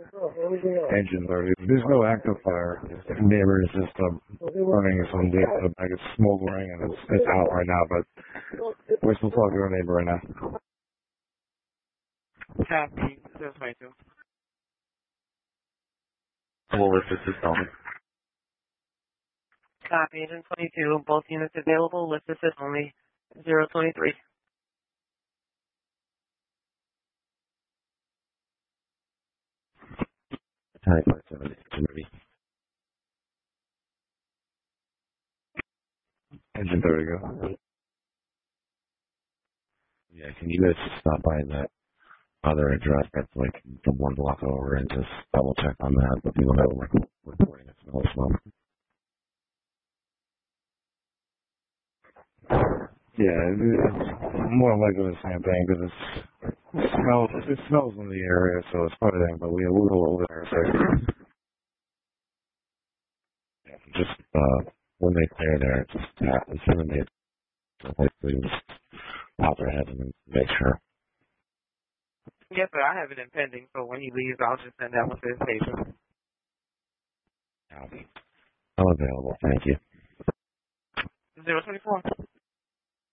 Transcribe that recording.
Engine 30. There's no active fire. Neighbor is just burning some bag of smoldering, and it's out right now, but we're still talking to our neighbor right now. Copy. 022. What was this only? Copy. Agent 22. Both units available. List assist only. 023. Engine 30, go. Yeah, can you guys just stop by that other address that's like the one block over and just double check on that with people that were reporting it smell as well? Yeah, it's more likely the same thing because it smells in the area, so it's probably there, but we'll go over there in a second. Yeah, just when they clear there, just assuming they hopefully just pop their head and make sure. Yes, sir. I have it in pending, so when he leaves, I'll just send that one to his patient. I'm available. Thank you. 024.